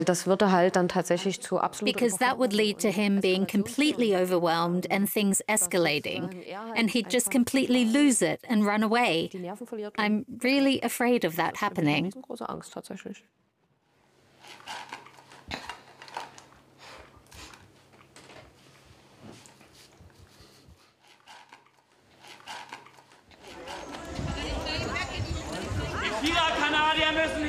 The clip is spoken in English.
Das würde halt dann tatsächlich zu absoluter because that would lead to him being completely Eskalationsstufe overwhelmed and things escalating, sozusagen er halt and he'd just einfach completely total lose it and run away. die Nerven verliert I'm und really afraid of that das ist eine happening. riesengroße Angst tatsächlich. Die Kanadier müssen